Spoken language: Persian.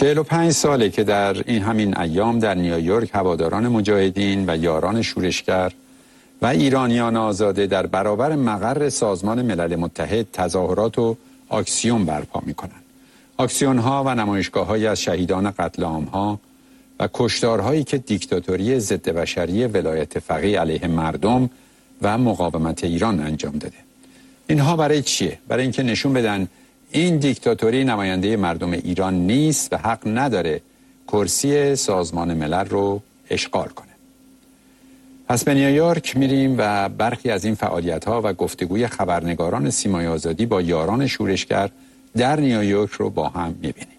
45 ساله که در این همین ایام در نیویورک هواداران مجاهدین و یاران شورشگر و ایرانیان آزاده در برابر مقر سازمان ملل متحد تظاهرات و آکسیون برپا می‌کنند. آکسیون‌ها و نمایشگاه‌هایی از شهیدان قتل عام‌ها و کشتارهایی که دیکتاتوری ضد بشری ولایت فقیه علیه مردم و مقاومت ایران انجام داده. اینها برای چیه؟ برای اینکه نشون بدن این دیکتاتوری نماینده مردم ایران نیست و حق نداره کرسی سازمان ملل رو اشغال کنه. پس به نیویورک میریم و برخی از این فعالیت‌ها و گفتگوی خبرنگاران سیمای آزادی با یاران شورشگر در نیویورک رو با هم میبینیم.